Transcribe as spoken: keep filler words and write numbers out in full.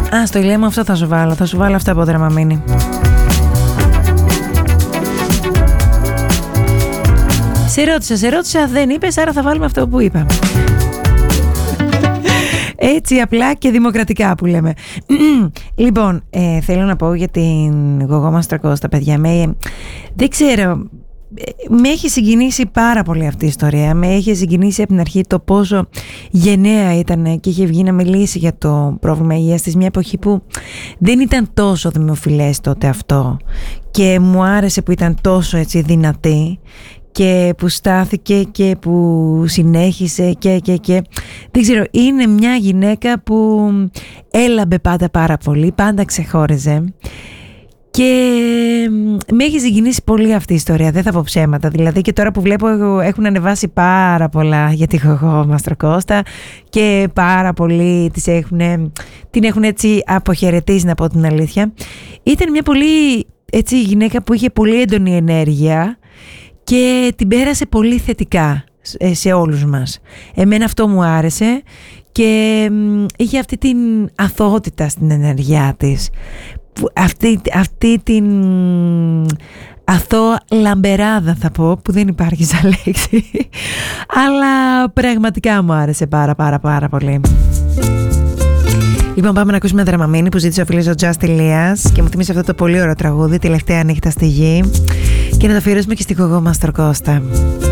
Α, στο Ηλία μου αυτό θα σου βάλω. Θα σου βάλω αυτό από Δραμαμίνη. Σε ρώτησα, σε ρώτησα, δεν είπες, άρα θα βάλουμε αυτό που είπα. Έτσι απλά και δημοκρατικά που λέμε. Λοιπόν, ε, θέλω να πω για την Γογό Μαστρακώστα, παιδιά. Με, δεν ξέρω, με έχει συγκινήσει πάρα πολύ αυτή η ιστορία. Με έχει συγκινήσει από την αρχή το πόσο γενναία ήταν και είχε βγει να μιλήσει για το πρόβλημα υγείας της, μια εποχή που δεν ήταν τόσο δημοφιλές τότε αυτό. Και μου άρεσε που ήταν τόσο έτσι δυνατή και που στάθηκε και που συνέχισε και και και δεν ξέρω, είναι μια γυναίκα που έλαμπε πάντα πάρα πολύ, πάντα ξεχώριζε και με έχει συγκινήσει πολύ αυτή η ιστορία, δεν θα πω ψέματα. Δηλαδή και τώρα που βλέπω έχουν ανεβάσει πάρα πολλά για τη Γογό Μαστρακώστα και πάρα πολύ τις έχουν, την έχουν έτσι αποχαιρετήσει, να πω την αλήθεια. Ήταν μια πολύ έτσι γυναίκα που είχε πολύ έντονη ενέργεια και την πέρασε πολύ θετικά σε όλους μας. Εμένα αυτό μου άρεσε και είχε αυτή την αθωότητα στην ενέργειά της. Αυτή, αυτή την αθώα λαμπεράδα θα πω, που δεν υπάρχει σαν λέξη, αλλά πραγματικά μου άρεσε πάρα πάρα πάρα πολύ. Λοιπόν, πάμε να ακούσουμε Δραμαμίνη που ζήτησε ο φίλος ο Just Ηλίας και μου θύμισε αυτό το πολύ ωραίο τραγούδι, Τελευταία νύχτα στη γη, και να το αφιερώσουμε και στη Γογό Μαστρακώστα.